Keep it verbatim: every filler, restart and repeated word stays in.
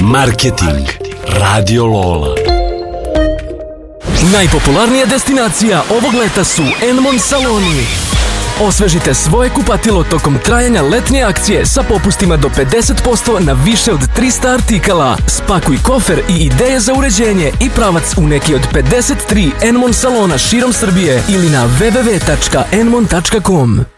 Marketing Radio Lola. Najpopularnija destinacija ovog leta su Enmon saloni. Osvežite svoje kupatilo tokom trajanja letnje akcije sa popustima do pedeset posto na više od trista artikala. Spakuj kofer i ideje za uređenje i pravac u neki od pedeset tri Enmon salona širom Srbije ili na w w w tačka enmon tačka com.